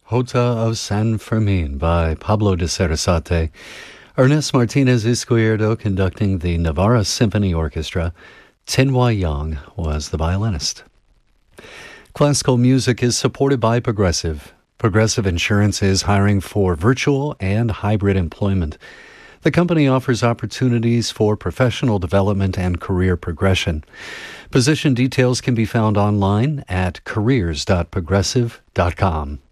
Jota of San Fermin by Pablo de Sarasate. Ernest Martinez Izquierdo conducting the Navarra Symphony Orchestra. Tin-Wai Yang was the violinist. Classical music is supported by Progressive. Progressive Insurance is hiring for virtual and hybrid employment. The company offers opportunities for professional development and career progression. Position details can be found online at careers.progressive.com.